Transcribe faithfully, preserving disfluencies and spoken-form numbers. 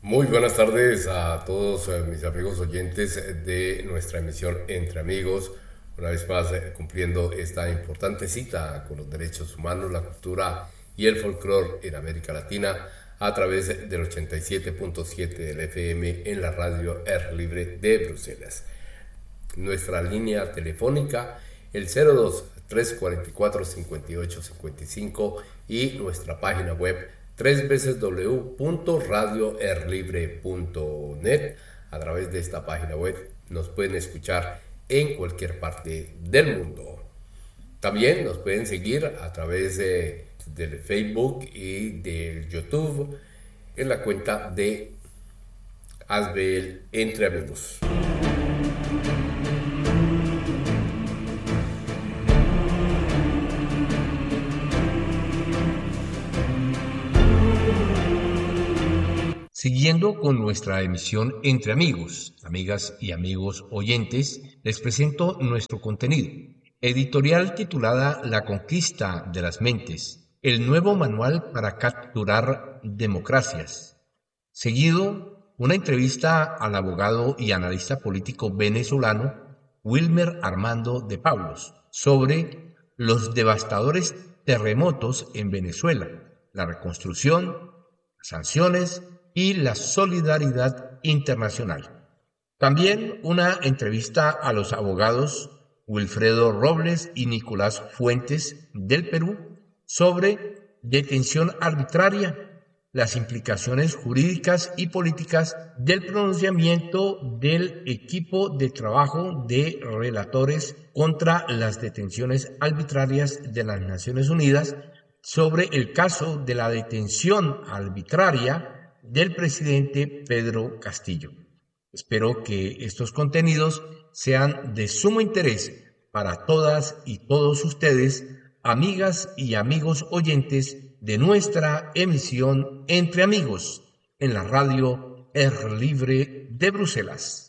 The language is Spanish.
Muy buenas tardes a todos eh, mis amigos oyentes de nuestra emisión Entre Amigos, una vez más eh, cumpliendo esta importante cita con los derechos humanos, la cultura y el folclore en América Latina a través del ochenta y siete punto siete del F M en la radio Air Libre de Bruselas. Nuestra línea telefónica el cero dos, tres cuatro cuatro, cinco ocho cinco cinco y nuestra página web tres veces w punto radio air libre punto net. A través de esta página web nos pueden escuchar en cualquier parte del mundo. También nos pueden seguir a través de, del Facebook y del YouTube en la cuenta de Asbel Entre Amigos. Siguiendo con nuestra emisión Entre Amigos, amigas y amigos oyentes, les presento nuestro contenido. Editorial titulada La conquista de las mentes, el nuevo manual para capturar democracias. Seguido, una entrevista al abogado y analista político venezolano Wilmer Armando de Pablos sobre los devastadores terremotos en Venezuela, la reconstrucción, sanciones y la solidaridad internacional. También una entrevista a los abogados Wilfredo Robles y Nicolás Fuentes del Perú sobre detención arbitraria, las implicaciones jurídicas y políticas del pronunciamiento del equipo de trabajo de relatores contra las detenciones arbitrarias de las Naciones Unidas sobre el caso de la detención arbitraria del presidente Pedro Castillo. Espero que estos contenidos sean de sumo interés para todas y todos ustedes, amigas y amigos oyentes de nuestra emisión Entre Amigos en la radio Air Libre de Bruselas.